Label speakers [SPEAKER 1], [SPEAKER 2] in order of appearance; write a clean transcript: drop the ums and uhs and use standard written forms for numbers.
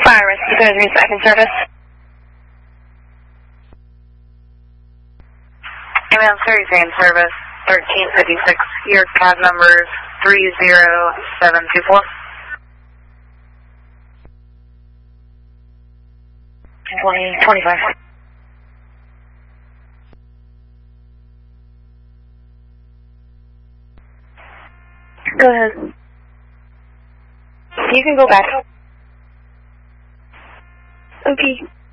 [SPEAKER 1] Fire Rescue 33 second service.
[SPEAKER 2] Ambulance 33 in service, 1356. Your cab number is 30724.
[SPEAKER 1] 25. Go ahead. You can go back. Okay.